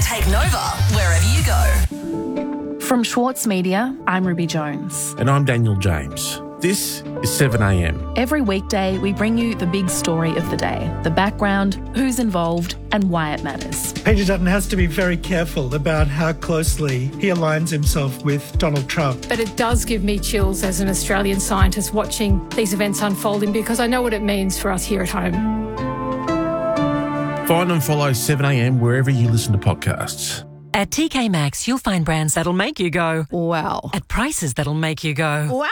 take Nova wherever you go. From Schwartz Media, I'm Ruby Jones. And I'm Daniel James. This is 7am. Every weekday, we bring you the big story of the day, the background, who's involved, and why it matters. Peter Dutton has to be very careful about how closely he aligns himself with Donald Trump. But it does give me chills as an Australian scientist watching these events unfolding because I know what it means for us here at home. Find and follow 7am wherever you listen to podcasts. At TK Maxx, you'll find brands that'll make you go, wow. At prices that'll make you go, wow.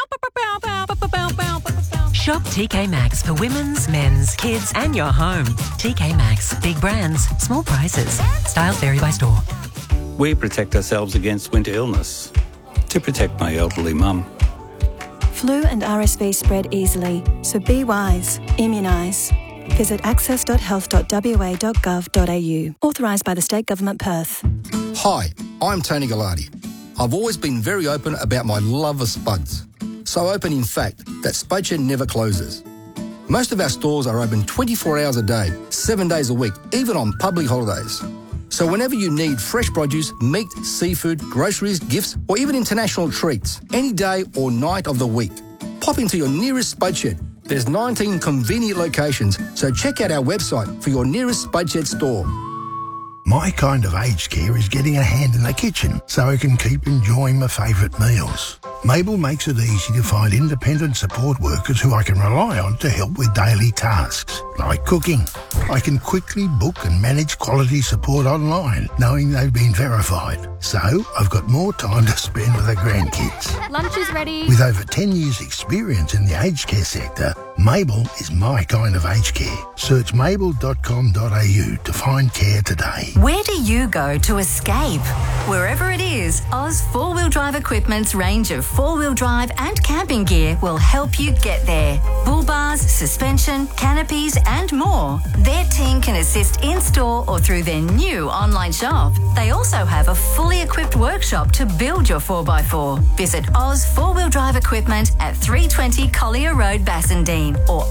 Shop TK Maxx for women's, men's, kids and your home. TK Maxx. Big brands, small prices. Styles vary by store. We protect ourselves against winter illness to protect my elderly mum. Flu and RSV spread easily, so be wise. Immunise. Visit access.health.wa.gov.au. Authorised by the State Government Perth. Hi, I'm Tony Gallardi. I've always been very open about my love of spuds. So open, in fact, that Spudshed never closes. Most of our stores are open 24 hours a day, 7 days a week, even on public holidays. So whenever you need fresh produce, meat, seafood, groceries, gifts, or even international treats, any day or night of the week, pop into your nearest Spudshed. There's 19 convenient locations, so check out our website for your nearest Spudshed store. My kind of aged care is getting a hand in the kitchen so I can keep enjoying my favourite meals. Mabel makes it easy to find independent support workers who I can rely on to help with daily tasks, like cooking. I can quickly book and manage quality support online, knowing they've been verified. So I've got more time to spend with the grandkids. Lunch is ready. With over 10 years' experience in the aged care sector, Mabel is my kind of aged care. Search mabel.com.au to find care today. Where do you go to escape? Wherever it is, Oz 4-Wheel Drive Equipment's range of 4-wheel drive and camping gear will help you get there. Bull bars, suspension, canopies and more. Their team can assist in-store or through their new online shop. They also have a fully equipped workshop to build your 4x4. Visit Oz 4-Wheel Drive Equipment at 320 Collier Road, Bassendean or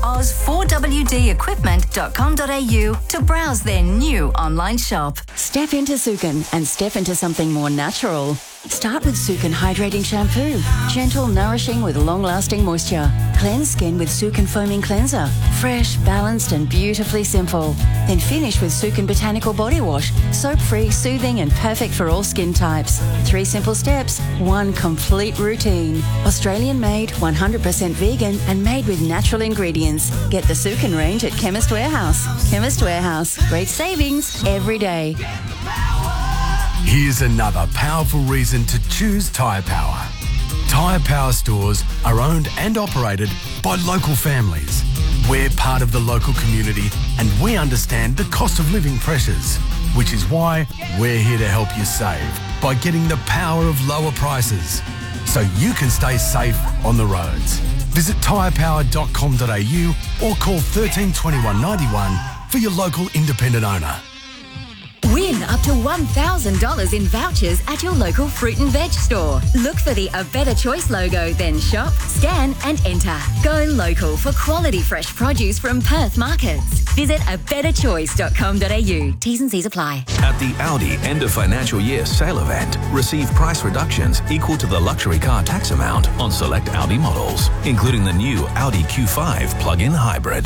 oz4wdequipment.com.au to browse their new online shop. Step into Sukin and step into something more natural. Start with Sukin Hydrating Shampoo. Gentle, nourishing with long-lasting moisture. Cleanse skin with Sukin Foaming Cleanser. Fresh, balanced and beautifully simple. Then finish with Sukin Botanical Body Wash. Soap-free, soothing and perfect for all skin types. 3 simple steps, 1 complete routine. Australian-made, 100% vegan and made with natural ingredients. Get the Sukin range at Chemist Warehouse. Chemist Warehouse. Great savings every day. Here's another powerful reason to choose Tyre Power. Tyre Power stores are owned and operated by local families. We're part of the local community and we understand the cost of living pressures, which is why we're here to help you save by getting the power of lower prices so you can stay safe on the roads. Visit tyrepower.com.au or call 13 21 91 for your local independent owner. Win up to $1,000 in vouchers at your local fruit and veg store. Look for the A Better Choice logo, then shop, scan and enter. Go local for quality fresh produce from Perth markets. Visit abetterchoice.com.au. T's and C's apply. At the Audi end of financial year sale event, receive price reductions equal to the luxury car tax amount on select Audi models, including the new Audi Q5 plug-in hybrid.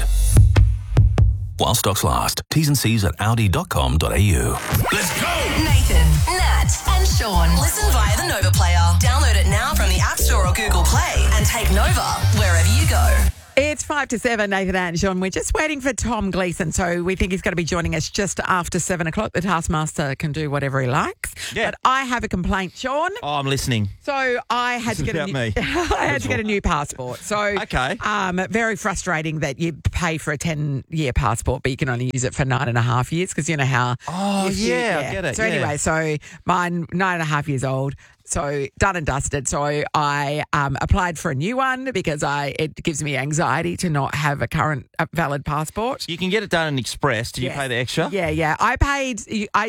While stocks last. T's and C's at audi.com.au. Let's go! Nathan, Nat and Sean. Listen via the Nova player. Download it now from the App Store or Google Play and take Nova wherever you go. It's 5 to 7, Nathan and Sean. We're just waiting for Tom Gleeson, so we think he's going to be joining us just after 7 o'clock. The Taskmaster can do whatever he likes. Yeah. But I have a complaint, Sean. Oh, I'm listening. So I had to get a new passport. So okay. Very frustrating that you pay for a 10-year passport, but you can only use it for 9.5 years because you know how. Oh, yeah, I get it. So anyway, so mine 9.5 years old. So done and dusted. So I applied for a new one because it gives me anxiety to not have a current valid passport. You can get it done in Express. Did you pay the extra? Yeah. I paid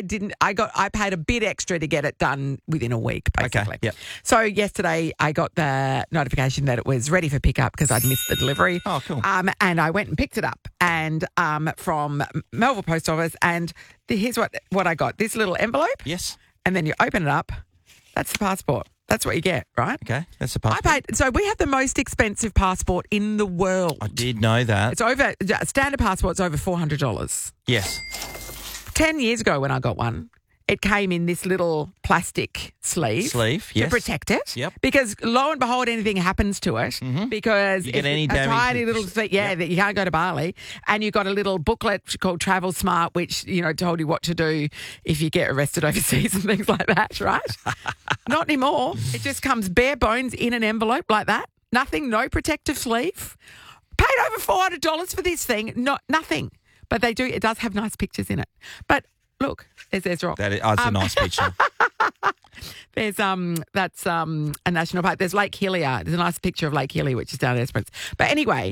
a bit extra to get it done within a week, basically. Okay. Yep. So yesterday I got the notification that it was ready for pickup because I'd missed the delivery. Oh, cool. And I went and picked it up. And and from Melville Post Office. And here's what I got. This little envelope. Yes. And then you open it up. That's the passport. That's what you get, right? Okay, that's the passport. I paid. So we have the most expensive passport in the world. I did know that. It's over. Standard passport's over $400. Yes. 10 years ago when I got one, it came in this little plastic sleeve. Yes. To protect it. Yep. Because lo and behold, anything happens to it. Because You get any a damage, tiny little thing, that you can't go to Bali. And you've got a little booklet called Travel Smart, which, told you what to do if you get arrested overseas and things like that, right? Not anymore. It just comes bare bones in an envelope like that. Nothing, no protective sleeve. Paid over $400 for this thing. Nothing. But it does have nice pictures in it. But look, there's rock. It's a nice picture. There's that's a national park. There's Lake Hillier. There's a nice picture of Lake Hillier, which is down at Esperance. But anyway,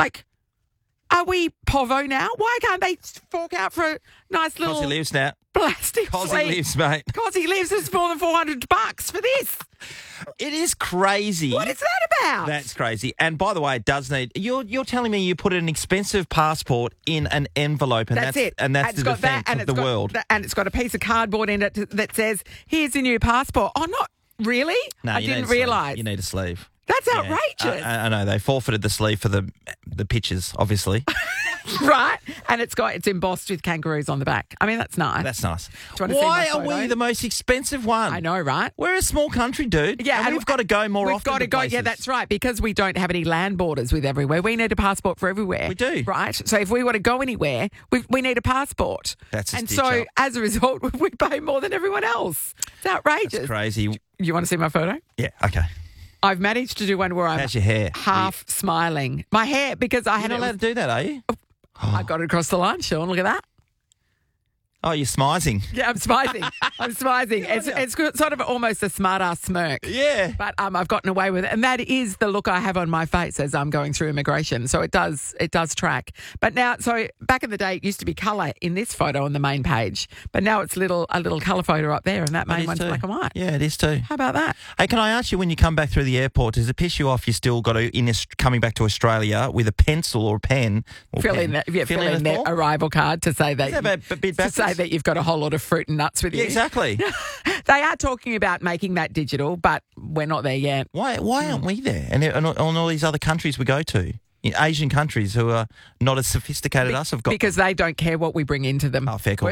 are we povo now? Why can't they fork out for a nice little Cosy lives now. plastic Cosy sleeve? lives, mate. Cosy lives is more than $400 for this. It is crazy. What is that about? That's crazy. And by the way, it does need. You're telling me you put an expensive passport in an envelope, and that's it. and that's And the it's got defence that, of the world. And it's got a piece of cardboard in it that says, "Here's your new passport." Oh, not really? No, I you need didn't a sleeve. realise. You need a sleeve. That's Yeah. outrageous. I know they forfeited the sleeve for the pictures, obviously. Right? And it's embossed with kangaroos on the back. I mean, that's nice. That's nice. Do you want to see Why my are we photo? the most expensive one? I know, right? We're a small country, dude. Yeah, and we've got to go more we've often. got to go. places. Yeah, that's right. Because we don't have any land borders with everywhere. We need a passport for everywhere. We do. Right? So if we want to go anywhere, we need a passport. That's a And stitch so up. as a result, we pay more than everyone else. It's outrageous. That's crazy. You want to see my photo? Yeah. Okay. I've managed to do one where I'm How's your hair? half smiling. My hair, because I You're had not allowed to do that, are you? I got it across the line, Sean. Look at that. Oh, you're smizing. Yeah, I'm smizing. I'm smizing. It's sort of almost a smart-ass smirk. Yeah. But I've gotten away with it. And that is the look I have on my face as I'm going through immigration. So it does track. But now, so back in the day, it used to be colour in this photo on the main page. But now it's a little colour photo up there, and that main one's black and white. Yeah, it is too. How about that? Hey, can I ask you, when you come back through the airport, does it piss you off you still got to, coming back to Australia with a pencil or a pen? Fill in their arrival card to say that, that you've got a whole lot of fruit and nuts with you. Yeah, exactly. They are talking about making that digital, but we're not there yet. Why aren't we there? And on all these other countries we go to, Asian countries who are not as sophisticated as us have got. Because they don't care what we bring into them. Oh, fair call.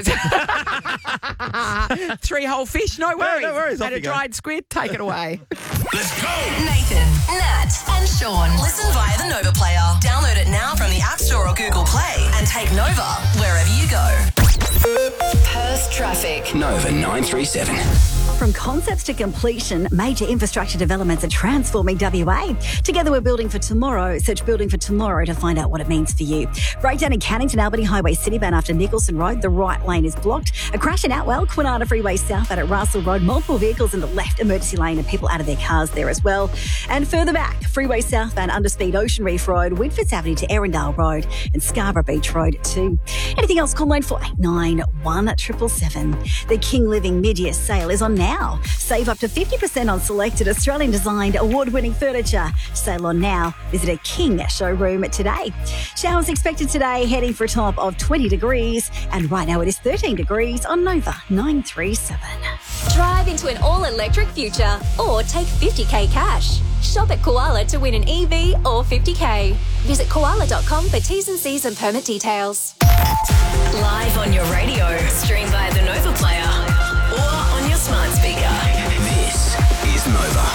3 whole fish, no worries. No worries. And a dried squid, take it away. Let's go. Nathan, Nat, and Sean. Listen via the Nova Player. Download it now from the App Store or Google Play and take Nova wherever you go. Perth traffic. Nova 937. From concepts to completion, major infrastructure developments are transforming WA. Together we're building for tomorrow. Search Building for Tomorrow to find out what it means for you. Breakdown in Cannington Albany Highway Citybound after Nicholson Road. The right lane is blocked. A crash in Outwell, Kwinana Freeway southbound at Russell Road. Multiple vehicles in the left emergency lane and people out of their cars there as well. And further back, Freeway southbound Underspeed Ocean Reef Road, Winfords Avenue to Erindale Road and Scarborough Beach Road too. Anything else? Call 9489 1777. The King Living mid-year sale is on now. Save up to 50% on selected Australian designed award-winning furniture. Sale on now. Visit a King showroom today. Showers expected today, heading for a top of 20 degrees. And right now it is 13 degrees on Nova 937. Drive into an all-electric future or take 50k cash. Shop at Koala to win an EV or 50k. Visit koala.com for T's and C's and permit details. Live on your radio. Stream via the Nova Player or on your smart speaker. This is Nova.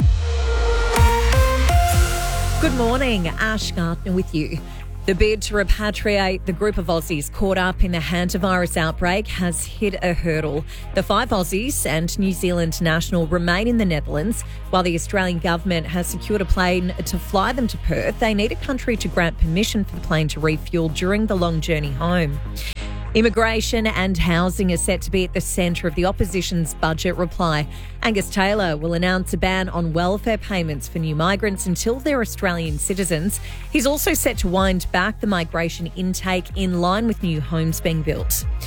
Good morning, Ash Gardner with you. The bid to repatriate the group of Aussies caught up in the hantavirus outbreak has hit a hurdle. The 5 Aussies and New Zealand national remain in the Netherlands. While the Australian government has secured a plane to fly them to Perth, they need a country to grant permission for the plane to refuel during the long journey home. Immigration and housing are set to be at the centre of the opposition's budget reply. Angus Taylor will announce a ban on welfare payments for new migrants until they're Australian citizens. He's also set to wind back the migration intake in line with new homes being built.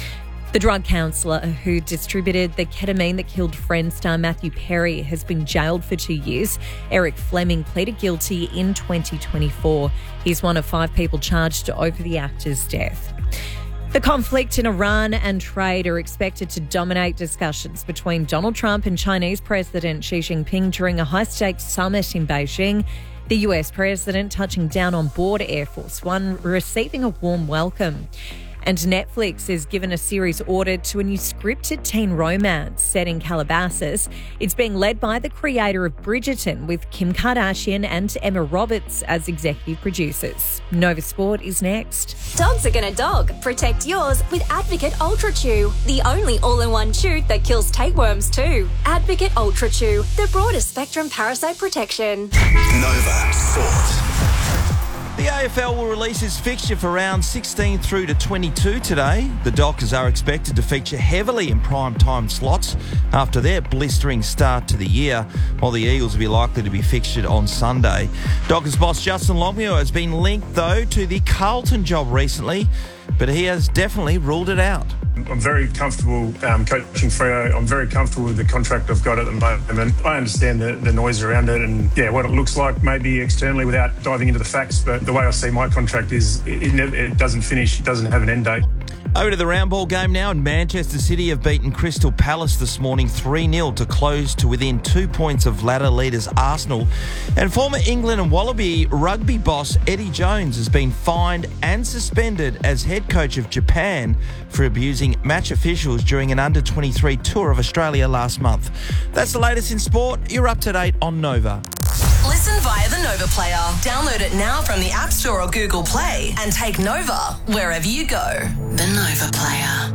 The drug counsellor who distributed the ketamine that killed Friends star Matthew Perry has been jailed for 2 years. Eric Fleming pleaded guilty in 2024. He's one of 5 people charged over the actor's death. The conflict in Iran and trade are expected to dominate discussions between Donald Trump and Chinese President Xi Jinping during a high-stakes summit in Beijing. The US President touching down on board Air Force One, receiving a warm welcome. And Netflix is given a series order to a new scripted teen romance set in Calabasas. It's being led by the creator of Bridgerton, with Kim Kardashian and Emma Roberts as executive producers. Nova Sport is next. Dogs are gonna dog. Protect yours with Advocate Ultra Chew, the only all-in-one chew that kills tapeworms too. Advocate Ultra Chew, the broadest spectrum parasite protection. Nova Sport. The AFL will release its fixture for rounds 16 through to 22 today. The Dockers are expected to feature heavily in prime time slots after their blistering start to the year, while the Eagles will be likely to be fixtured on Sunday. Dockers boss Justin Longmuir has been linked, though, to the Carlton job recently, but he has definitely ruled it out. I'm very comfortable coaching Freo. I'm very comfortable with the contract I've got at the moment. I understand the noise around it and what it looks like maybe externally without diving into the facts, but the way I see my contract is it doesn't finish, it doesn't have an end date. Over to the round ball game now, and Manchester City have beaten Crystal Palace this morning 3-0 to close to within 2 points of ladder leaders Arsenal. And former England and Wallaby rugby boss Eddie Jones has been fined and suspended as head coach of Japan for abusing match officials during an under-23 tour of Australia last month. That's the latest in sport. You're up to date on Nova. Listen via the Nova Player. Download it now from the App Store or Google Play and take Nova wherever you go. The Nova Player.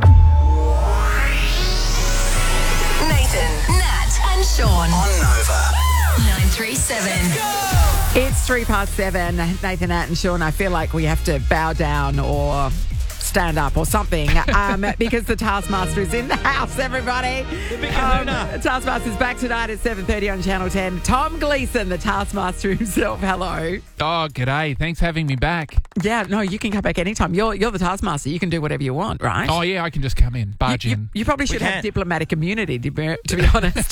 Nathan, Nat and Sean. On Nova. 937. It's 7:03. Nathan, Nat and Sean, I feel like we have to bow down or stand up or something because the Taskmaster is in the house, everybody. Taskmaster's back tonight at 7:30 on Channel 10. Tom Gleeson, the Taskmaster himself. Hello. Oh, g'day. Thanks for having me back. Yeah, no, you can come back anytime. You're the Taskmaster. You can do whatever you want, right? Oh, yeah, I can just come in, barge in. You probably should have diplomatic immunity, to be honest.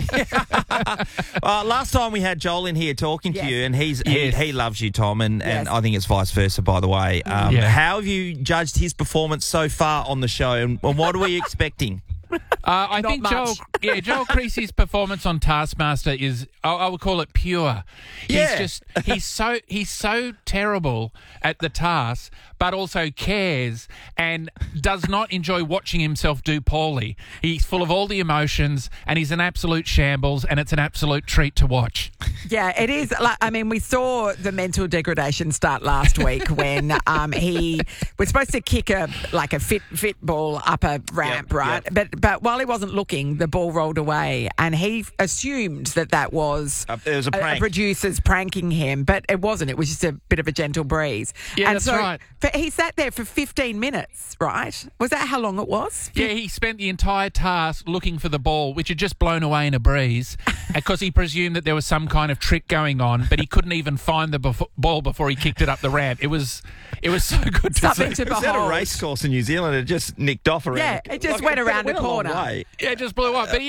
Last time we had Joel in here talking to you, and he loves you, Tom, and I think it's vice versa, by the way. How have you judged his performance so far on the show, and what are we expecting? I think Joel Creasy's performance on Taskmaster is, I would call it pure. Yeah. He's so terrible at the task, but also cares and does not enjoy watching himself do poorly. He's full of all the emotions, and he's an absolute shambles, and it's an absolute treat to watch. Yeah, it is. We saw the mental degradation start last week when he was supposed to kick a fit ball up a ramp, right? Yep. But while he wasn't looking, the ball rolled away, and he assumed that was it was a prank. Producers pranking him, but it wasn't. It was just a bit of a gentle breeze. Yeah, that's right. He sat there for 15 minutes, right? Was that how long it was? Yeah, he spent the entire task looking for the ball, which had just blown away in a breeze, because he presumed that there was some kind of trick going on, but he couldn't even find the ball before he kicked it up the ramp. It was so good to see. It was at a race course in New Zealand. It just nicked off around. Yeah, it just went around the corner. Yeah, it just blew up. But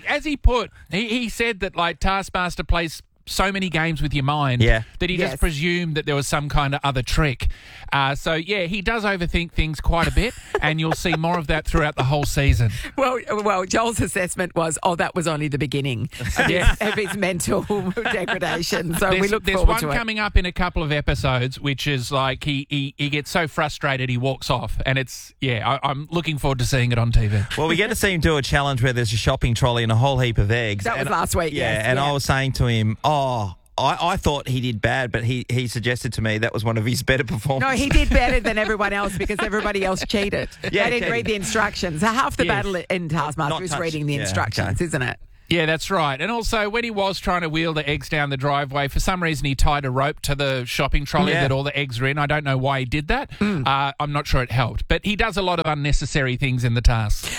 he said that Taskmaster plays so many games with your mind that he just presumed that there was some kind of other trick. He does overthink things quite a bit, and you'll see more of that throughout the whole season. Well, Joel's assessment was, that was only the beginning of his mental degradation. So we look forward to it. There's one coming up in a couple of episodes, which is like he gets so frustrated he walks off, and I'm looking forward to seeing it on TV. Well, we get to see him do a challenge where there's a shopping trolley and a whole heap of eggs. That was last week, I was saying to him, I thought he did bad, but he suggested to me that was one of his better performances. No, he did better than everyone else because everybody else cheated. They didn't read the instructions. Half the battle in Taskmaster is reading the instructions, isn't it? Yeah, that's right. And also, when he was trying to wheel the eggs down the driveway, for some reason he tied a rope to the shopping trolley that all the eggs were in. I don't know why he did that. I'm not sure it helped. But he does a lot of unnecessary things in the task.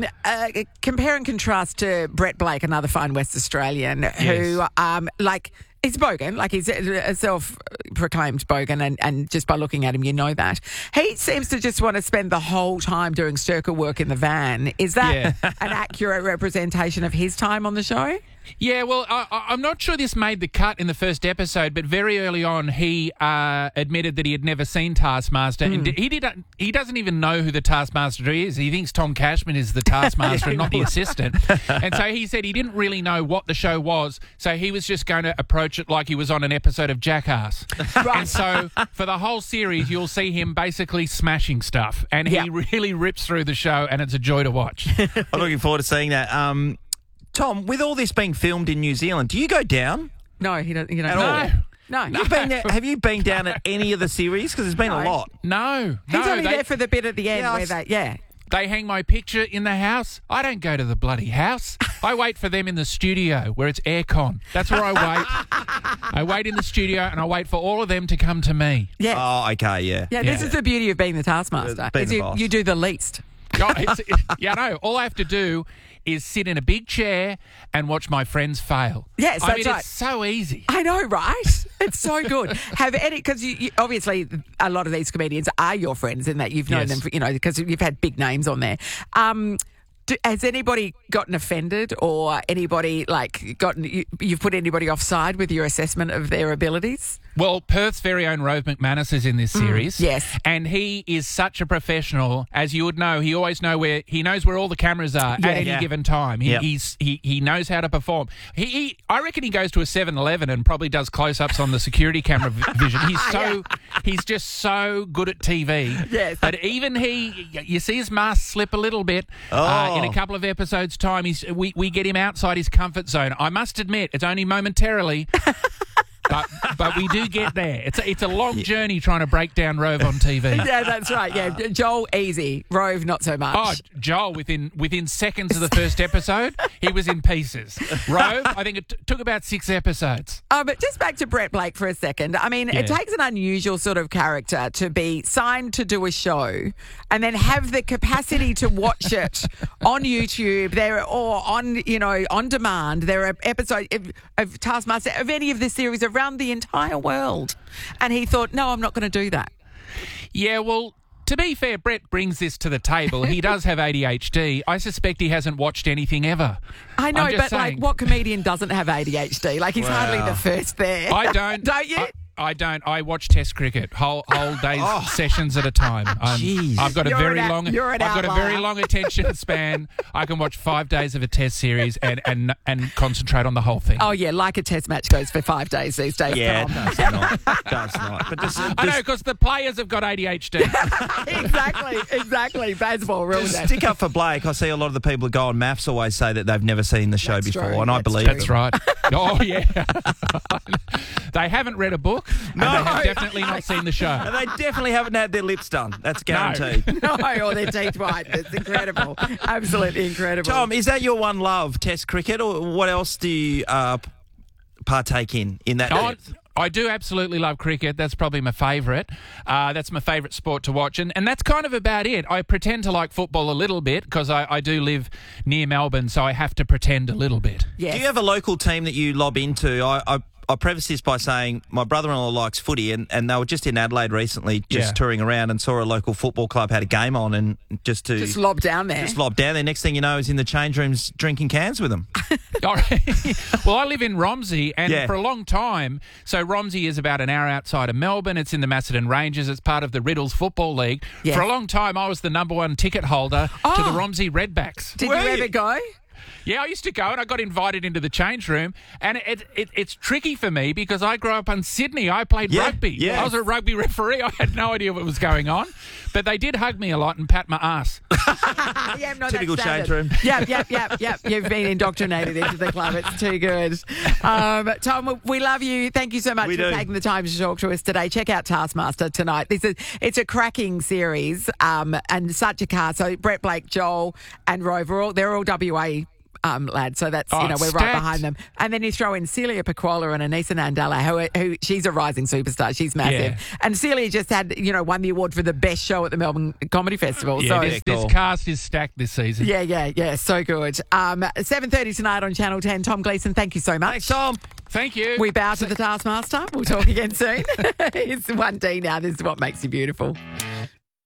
Compare and contrast to Brett Blake, another fine West Australian, who, He's bogan, like he's a self-proclaimed bogan, and just by looking at him, you know that. He seems to just want to spend the whole time doing stirker work in the van. Is that an accurate representation of his time on the show? Yeah, well, I'm not sure this made the cut in the first episode, but very early on he admitted that he had never seen Taskmaster, and he doesn't even know who the Taskmaster is. He thinks Tom Cashman is the Taskmaster and not the assistant. And so he said he didn't really know what the show was, so he was just going to approach it like he was on an episode of Jackass. Right. And so for the whole series, you'll see him basically smashing stuff, and he really rips through the show, and it's a joy to watch. I'm looking forward to seeing that. Tom, with all this being filmed in New Zealand, do you go down? No, he don't. You know, at all? No. You've been there, have you been down at any of the series? Because there's been a lot. No. He's only there for the bit at the end They hang my picture in the house. I don't go to the bloody house. I wait for them in the studio where it's aircon. That's where I wait. I wait in the studio and I wait for all of them to come to me. Yeah. Oh, okay, yeah. Yeah, this is the beauty of being the Taskmaster. Being the boss. You do the least. No. All I have to do is sit in a big chair and watch my friends fail. Yes, that's right. It's so easy. I know, right? It's so good. Have any, because you, obviously a lot of these comedians are your friends in that you've known them, for, because you've had big names on there. Has anybody gotten offended or anybody you've put anybody offside with your assessment of their abilities? Well, Perth's very own Rove McManus is in this series. Yes. And he is such a professional, as you would know. He always knows where all the cameras are at any given time. He knows how to perform. I reckon he goes to a 7-Eleven and probably does close-ups on the security camera vision. He's just so good at TV. Yes. But even you see his mask slip a little bit. In a couple of episodes' time, we get him outside his comfort zone. I must admit, it's only momentarily. But we do get there. It's a long journey trying to break down Rove on TV. Yeah, that's right. Yeah, Joel easy, Rove not so much. Oh, Joel within seconds of the first episode, he was in pieces. Rove, I think it took about 6 episodes. But just back to Brett Blake for a second. I mean, it takes an unusual sort of character to be signed to do a show and then have the capacity to watch it on YouTube or on demand. There are episodes of Taskmaster of any of this series around the entire world. And he thought, no, I'm not going to do that. Yeah, well, to be fair, Brett brings this to the table. He does have ADHD. I suspect he hasn't watched anything ever. I know, but what comedian doesn't have ADHD? Like, he's hardly the first there. I don't. Don't you? I don't. I watch Test cricket whole days, sessions at a time. I've got a very long attention span. I can watch 5 days of a Test series and concentrate on the whole thing. Oh yeah, like a Test match goes for 5 days these days. Yeah, does not. But I know, because the players have got ADHD. Exactly. Baseball rules that. Stick up for Blake. I see a lot of the people who go on maths always say that they've never seen the show before, and I believe that's right. Oh yeah, they haven't read a book. No, and they have definitely not seen the show. And they definitely haven't had their lips done. That's guaranteed. No, or their teeth white. It's incredible. Absolutely incredible. Tom, is that your one love, Test cricket, or what else do you partake in that? I do absolutely love cricket. That's probably my favourite. That's my favourite sport to watch. And that's kind of about it. I pretend to like football a little bit because I do live near Melbourne, so I have to pretend a little bit. Yes. Do you have a local team that you lob into? I preface this by saying my brother-in-law likes footy and they were just in Adelaide recently touring around and saw a local football club had a game on and just lob down there. Just lob down there. Next thing you know, he's in the change rooms drinking cans with them. Well, I live in Romsey and for a long time, so Romsey is about an hour outside of Melbourne. It's in the Macedon Rangers. It's part of the Riddles Football League. Yes. For a long time, I was the #1 ticket holder to the Romsey Redbacks. Did you ever go? Yeah, I used to go and I got invited into the change room and it's tricky for me because I grew up in Sydney. I played rugby. Yeah. I was a rugby referee. I had no idea what was going on. But they did hug me a lot and pat my ass. Typical change room. Yep. You've been indoctrinated into the club. It's too good. Tom, we love you. Thank you so much for taking the time to talk to us today. Check out Taskmaster tonight. It's a cracking series and such a cast. So Brett Blake, Joel and Rove, they're all WA lad. So that's, we're stacked. right behind them. And then you throw in Celia Pacquola and Anissa Nandala, who she's a rising superstar. She's massive. Yeah. And Celia just had, won the award for the best show at the Melbourne Comedy Festival. Yeah, so this cast is stacked this season. Yeah. So good. 7:30 tonight on Channel 10. Tom Gleeson, thank you so much. Thanks, Tom. Thank you. We bow to the Taskmaster. We'll talk again soon. It's 1D now. This is what makes you beautiful.